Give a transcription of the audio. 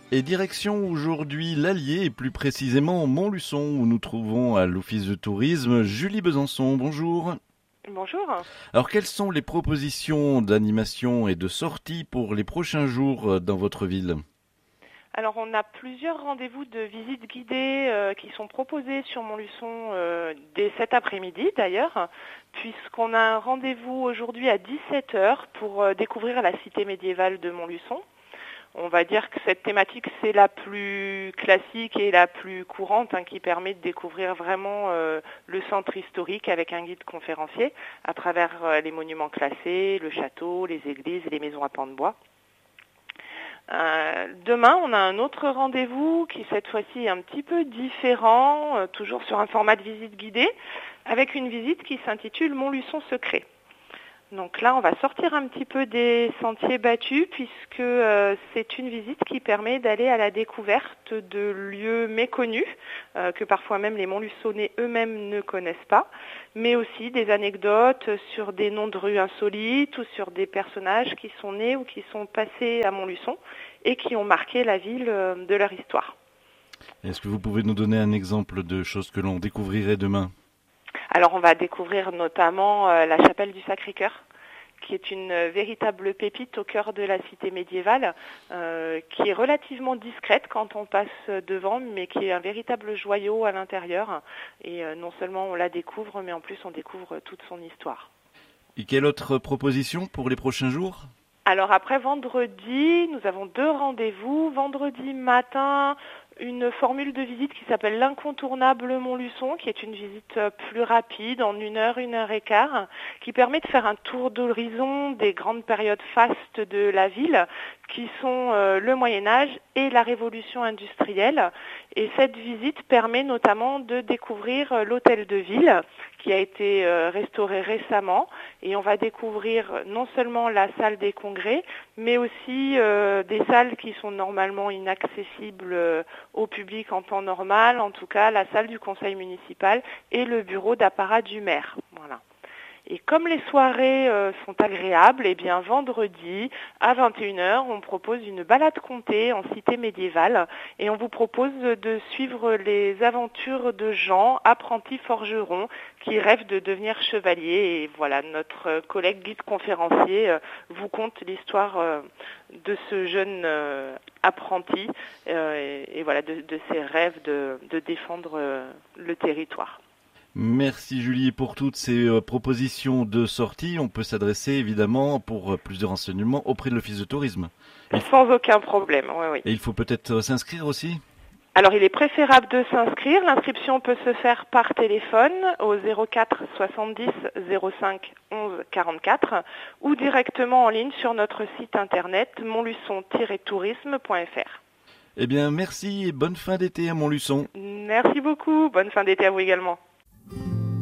Et direction aujourd'hui l'Allier et plus précisément Montluçon où nous trouvons à l'Office de tourisme Julie Besançon. Bonjour. Bonjour. Alors quelles sont les propositions d'animation et de sortie pour les prochains jours dans votre ville? Alors on a plusieurs rendez-vous de visites guidées qui sont proposés sur Montluçon dès cet après-midi d'ailleurs, puisqu'on a un rendez-vous aujourd'hui à 17 heures pour découvrir la cité médiévale de Montluçon. On va dire que cette thématique, c'est la plus classique et la plus courante, qui permet de découvrir vraiment le centre historique avec un guide conférencier à travers les monuments classés, le château, les églises et les maisons à pans de bois. Demain, on a un autre rendez-vous qui cette fois-ci est un petit peu différent, toujours sur un format de visite guidée, avec une visite qui s'intitule Montluçon secret. Donc là, on va sortir un petit peu des sentiers battus puisque c'est une visite qui permet d'aller à la découverte de lieux méconnus que parfois même les Montluçonnais eux-mêmes ne connaissent pas, mais aussi des anecdotes sur des noms de rues insolites ou sur des personnages qui sont nés ou qui sont passés à Montluçon et qui ont marqué la ville de leur histoire. Est-ce que vous pouvez nous donner un exemple de choses que l'on découvrirait demain? Alors on va découvrir notamment la chapelle du Sacré-Cœur, qui est une véritable pépite au cœur de la cité médiévale, qui est relativement discrète quand on passe devant, mais qui est un véritable joyau à l'intérieur. Et non seulement on la découvre, mais en plus on découvre toute son histoire. Et quelle autre proposition pour les prochains jours? Alors après vendredi, nous avons deux rendez-vous. Vendredi matin, une formule de visite qui s'appelle l'incontournable Montluçon, qui est une visite plus rapide, en 1 et quart, qui permet de faire un tour d'horizon des grandes périodes fastes de la ville, qui sont le Moyen-Âge et la Révolution industrielle. Et cette visite permet notamment de découvrir l'hôtel de ville, qui a été restauré récemment. Et on va découvrir non seulement la salle des congrès, mais aussi des salles qui sont normalement inaccessibles au public en temps normal, en tout cas la salle du conseil municipal et le bureau d'apparat du maire. Voilà. Et comme les soirées sont agréables, eh bien vendredi à 21 h, on propose une balade comptée en cité médiévale et on vous propose de suivre les aventures de Jean, apprenti forgeron, qui rêve de devenir chevalier. Et voilà, notre collègue guide conférencier vous conte l'histoire de ce jeune apprenti et voilà, de ses rêves de défendre le territoire. Merci Julie pour toutes ces propositions de sortie. On peut s'adresser évidemment pour plus de renseignements auprès de l'Office de tourisme. Sans aucun problème, oui, oui. Et il faut peut-être s'inscrire aussi? Alors il est préférable de s'inscrire. L'inscription peut se faire par téléphone au 04 70 05 11 44 ou directement en ligne sur notre site internet montluçon-tourisme.fr. Eh bien merci et bonne fin d'été à Montluçon. Merci beaucoup. Bonne fin d'été à vous également.